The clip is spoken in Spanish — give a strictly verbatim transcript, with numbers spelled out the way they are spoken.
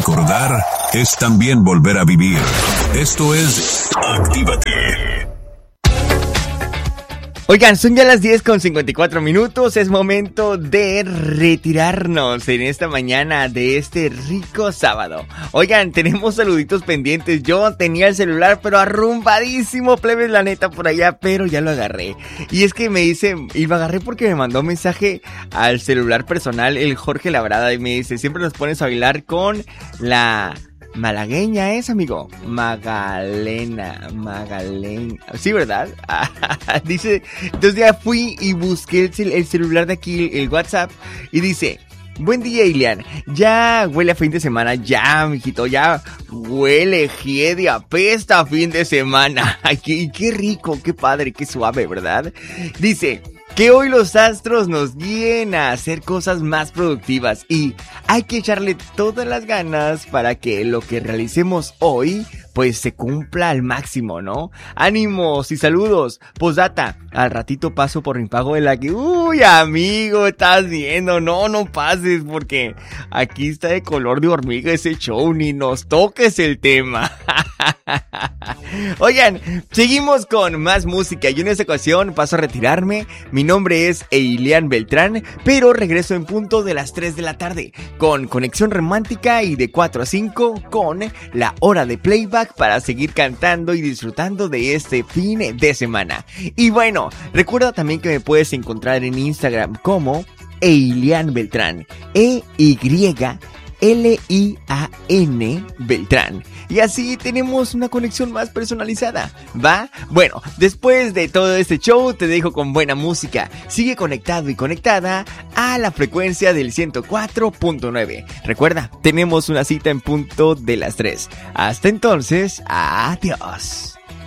Recordar es también volver a vivir. Esto es Actívate. Oigan, son ya las diez con cincuenta y cuatro minutos, es momento de retirarnos en esta mañana de este rico sábado. Oigan, tenemos saluditos pendientes, yo tenía el celular pero arrumbadísimo, plebes, la neta, por allá, pero ya lo agarré. Y es que me dice, y lo agarré porque me mandó un mensaje al celular personal el Jorge Labrada y me dice, siempre nos pones a bailar con la... malagueña es, amigo. Magalena, Magalena. Sí, ¿verdad? Dice, entonces ya fui y busqué el, cel- el celular de aquí, el WhatsApp, y dice, buen día, Ilian. Ya huele a fin de semana, ya, mijito, ya huele, hiede, apesta a fin de semana. Ay, qué, qué rico, qué padre, qué suave, ¿verdad? Dice, que hoy los astros nos guíen a hacer cosas más productivas y hay que echarle todas las ganas para que lo que realicemos hoy pues se cumpla al máximo, ¿no? Ánimos y saludos. Postdata, al ratito paso por mi pago de la que... Uy, amigo, estás viendo, no, no pases porque aquí está de color de hormiga ese show, ni nos toques el tema. Oigan, seguimos con más música y en esta ocasión paso a retirarme. Mi nombre es Eilian Beltrán, pero regreso en punto de las tres de la tarde con Conexión Romántica y de cuatro a cinco con la hora de playback para seguir cantando y disfrutando de este fin de semana. Y bueno, recuerda también que me puedes encontrar en Instagram como Eilian Beltrán, E Y L I A N Beltrán. Y así tenemos una conexión más personalizada, ¿va? Bueno, después de todo este show te dejo con buena música. Sigue conectado y conectada a la frecuencia del ciento cuatro punto nueve. Recuerda, tenemos una cita en punto de las tres. Hasta entonces, adiós.